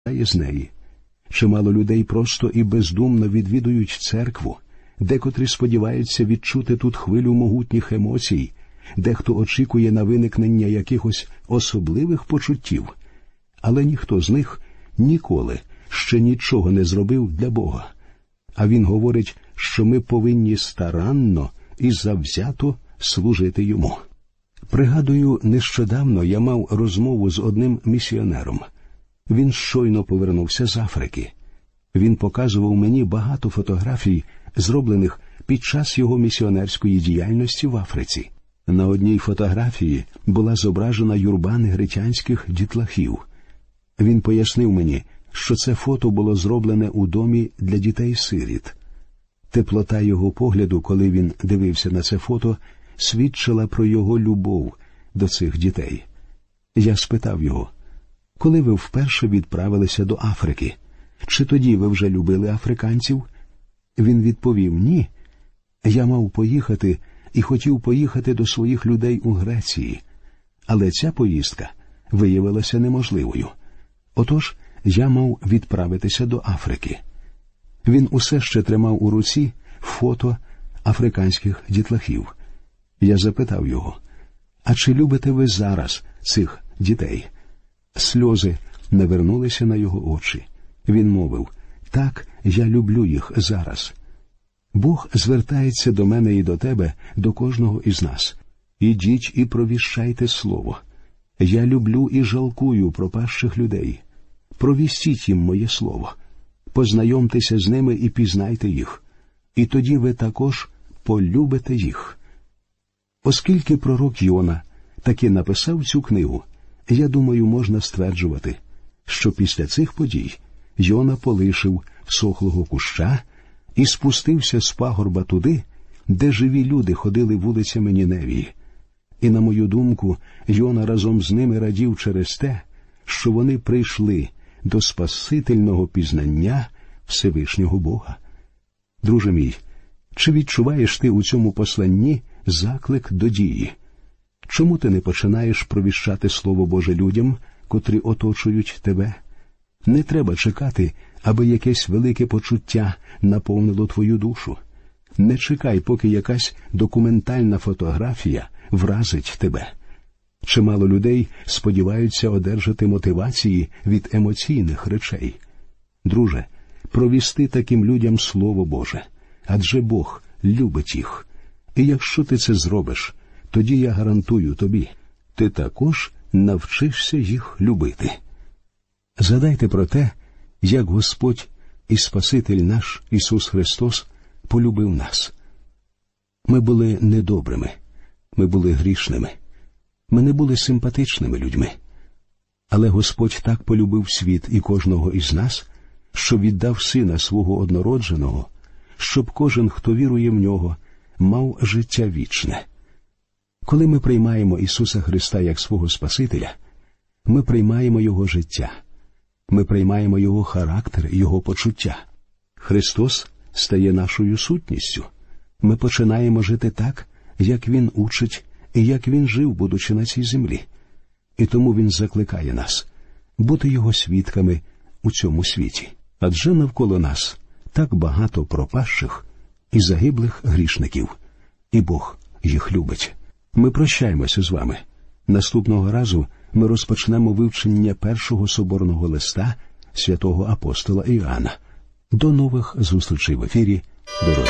з неї. Чимало людей просто і бездумно відвідують церкву, декотрі сподіваються відчути тут хвилю могутніх емоцій, дехто очікує на виникнення якихось особливих почуттів, але ніхто з них ніколи ще нічого не зробив для Бога. А він говорить, що ми повинні старанно і завзято служити йому. Пригадую, нещодавно я мав розмову з одним місіонером. Він щойно повернувся з Африки. Він показував мені багато фотографій, зроблених під час його місіонерської діяльності в Африці. На одній фотографії була зображена юрба негритянських дітлахів. Він пояснив мені, що це фото було зроблене у домі для дітей-сиріт. Теплота його погляду, коли він дивився на це фото, свідчила про його любов до цих дітей. Я спитав його: коли ви вперше відправилися до Африки? Чи тоді ви вже любили африканців? Він відповів: ні. Я мав поїхати і хотів поїхати до своїх людей у Греції. Але ця поїздка виявилася неможливою. Отож, я мав відправитися до Африки. Він усе ще тримав у руці фото африканських дітлахів. Я запитав його: а чи любите ви зараз цих дітей? Сльози навернулися на його очі. Він мовив: так, я люблю їх зараз. Бог звертається до мене і до тебе, до кожного із нас. Ідіть і провіщайте слово. Я люблю і жалкую пропащих людей. Провістіть їм моє слово. Познайомтеся з ними і пізнайте їх. І тоді ви також полюбите їх. Оскільки пророк Йона таки написав цю книгу, я думаю, можна стверджувати, що після цих подій Йона полишив всохлого куща і спустився з пагорба туди, де живі люди ходили вулицями Ніневії. І, на мою думку, Йона разом з ними радів через те, що вони прийшли до спасительного пізнання Всевишнього Бога. Друже мій, чи відчуваєш ти у цьому посланні заклик до дії? Чому ти не починаєш провіщати Слово Боже людям, котрі оточують тебе? Не треба чекати, аби якесь велике почуття наповнило твою душу. Не чекай, поки якась документальна фотографія вразить тебе. Чимало людей сподіваються одержати мотивації від емоційних речей. Друже, провісти таким людям Слово Боже, адже Бог любить їх. І якщо ти це зробиш, тоді я гарантую тобі, ти також навчишся їх любити. Згадайте про те, як Господь і Спаситель наш Ісус Христос полюбив нас. Ми були недобрими, ми були грішними, ми не були симпатичними людьми. Але Господь так полюбив світ і кожного із нас, що віддав Сина Свого однородженого, щоб кожен, хто вірує в Нього, мав життя вічне. Коли ми приймаємо Ісуса Христа як свого Спасителя, ми приймаємо Його життя, ми приймаємо Його характер, Його почуття. Христос стає нашою сутністю. Ми починаємо жити так, як Він учить і як Він жив, будучи на цій землі. І тому Він закликає нас бути Його свідками у цьому світі. Адже навколо нас так багато пропащих і загиблих грішників. І Бог їх любить. Ми прощаємося з вами. Наступного разу ми розпочнемо вивчення першого соборного листа святого апостола Іоанна. До нових зустрічей в ефірі, дорогі.